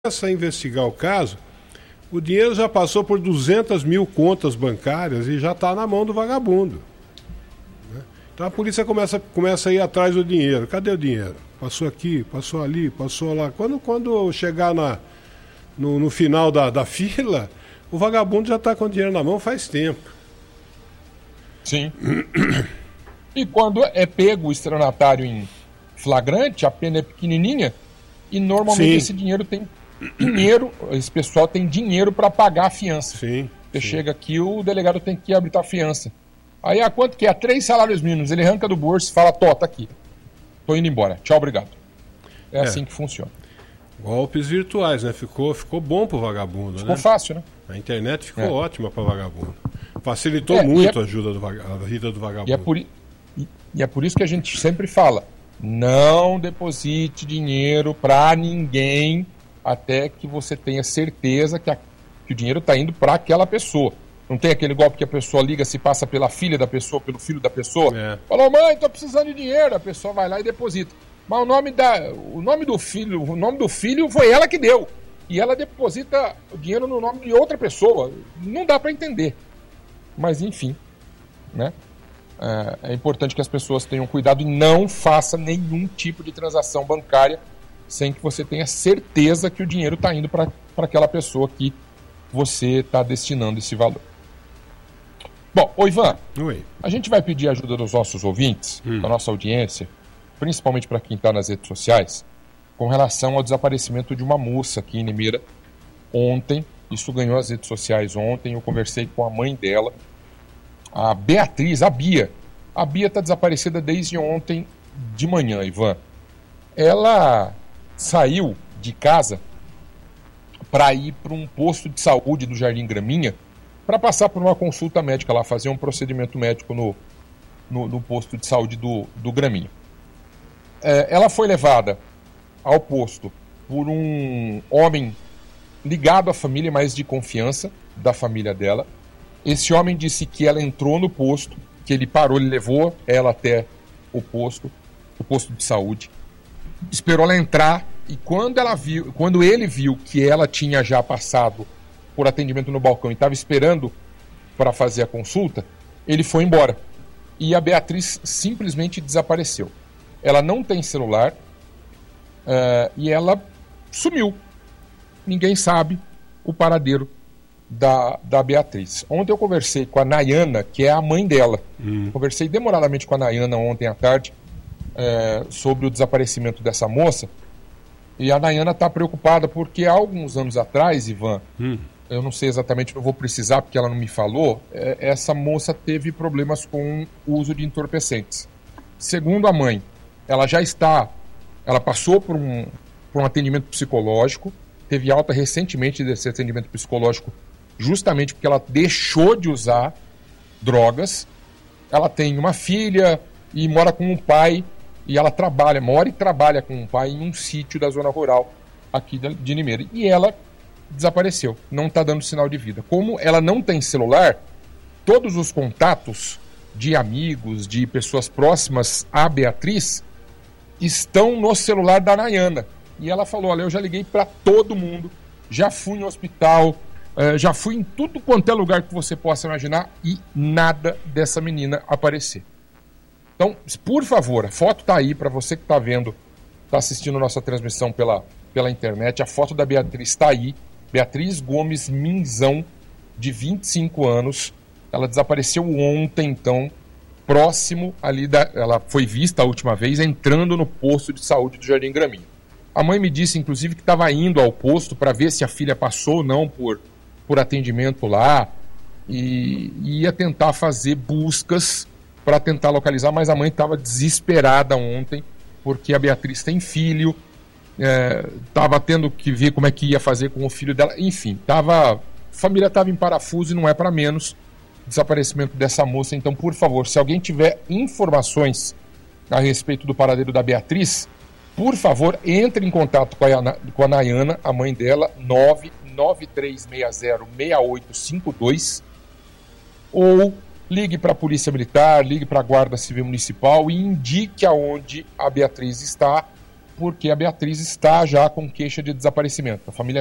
começa a investigar o caso, o dinheiro já passou por 200 mil contas bancárias e já está na mão do vagabundo. Né? Então a polícia começa a ir atrás do dinheiro. Cadê o dinheiro? Passou aqui, passou ali, passou lá. Quando chegar no final da fila, o vagabundo já está com o dinheiro na mão faz tempo. Sim. E quando é pego o estelionatário em flagrante, a pena é pequenininha e normalmente esse dinheiro tem dinheiro, esse pessoal tem dinheiro para pagar a fiança. Você chega aqui, o delegado tem que abrir a fiança. Aí, quanto que é? 3 salários mínimos. Ele arranca do bolso e fala, tá aqui. Tô indo embora. Tchau, obrigado. É assim que funciona. Golpes virtuais, né? Ficou bom pro vagabundo, ficou fácil, né? A internet ficou ótima para vagabundo. Facilitou muito a vida do vagabundo. E é por isso que a gente sempre fala, não deposite dinheiro para ninguém até que você tenha certeza que o dinheiro está indo para aquela pessoa. Não tem aquele golpe que a pessoa liga, se passa pela filha da pessoa, pelo filho da pessoa. Falou, mãe, estou precisando de dinheiro. A pessoa vai lá e deposita. Mas o nome do filho foi ela que deu. E ela deposita o dinheiro no nome de outra pessoa. Não dá para entender. Mas enfim, né? É importante que as pessoas tenham cuidado e não faça nenhum tipo de transação bancária sem que você tenha certeza que o dinheiro está indo para aquela pessoa que você está destinando esse valor. Bom, Ivan, a gente vai pedir a ajuda dos nossos ouvintes, da nossa audiência, principalmente para quem está nas redes sociais, com relação ao desaparecimento de uma moça aqui em Limeira ontem. Isso ganhou as redes sociais ontem. Eu conversei com a mãe dela, a Beatriz, a Bia. A Bia está desaparecida desde ontem de manhã, Ivan. Ela saiu de casa para ir para um posto de saúde do Jardim Graminha para passar por uma consulta médica lá, fazer um procedimento médico no posto de saúde do Graminha. Ela foi levada ao posto por um homem ligado à família, mas de confiança da família dela. Esse homem disse que ela entrou no posto, que ele parou, ele levou ela até o posto de saúde, esperou ela entrar e quando ele viu que ela tinha já passado por atendimento no balcão e estava esperando para fazer a consulta, ele foi embora. E a Beatriz simplesmente desapareceu. Ela não tem celular e ela sumiu. Ninguém sabe o paradeiro da Beatriz. Ontem eu conversei com a Nayana, que é a mãe dela. Conversei demoradamente com a Nayana ontem à tarde sobre o desaparecimento dessa moça. E a Nayana está preocupada porque há alguns anos atrás, Ivan, eu não sei exatamente, não vou precisar porque ela não me falou, essa moça teve problemas com o uso de entorpecentes. Segundo a mãe, ela passou por um atendimento psicológico, teve alta recentemente desse atendimento psicológico justamente porque ela deixou de usar drogas. Ela tem uma filha e mora com um pai, e ela mora e trabalha com um pai em um sítio da zona rural aqui de Limeira. E ela desapareceu, não está dando sinal de vida. Como ela não tem celular, todos os contatos de amigos, de pessoas próximas à Beatriz, estão no celular da Nayana. E ela falou, olha, eu já liguei para todo mundo, já fui no hospital, já fui em tudo quanto é lugar que você possa imaginar e nada dessa menina aparecer. Então, por favor, a foto está aí para você que está vendo, está assistindo nossa transmissão pela internet, a foto da Beatriz está aí, Beatriz Gomes Minzão, de 25 anos, ela desapareceu ontem, então, próximo ali, ela foi vista a última vez entrando no posto de saúde do Jardim Graminha. A mãe me disse, inclusive, que estava indo ao posto para ver se a filha passou ou não por atendimento lá e ia tentar fazer buscas para tentar localizar, mas a mãe estava desesperada ontem porque a Beatriz tem filho, estava tendo que ver como é que ia fazer com o filho dela, enfim, a família estava em parafuso e não é para menos o desaparecimento dessa moça. Então, por favor, se alguém tiver informações a respeito do paradeiro da Beatriz, por favor, entre em contato com a Nayana, a mãe dela, 993606852, ou ligue para a Polícia Militar, ligue para a Guarda Civil Municipal e indique aonde a Beatriz está, porque a Beatriz está já com queixa de desaparecimento. A família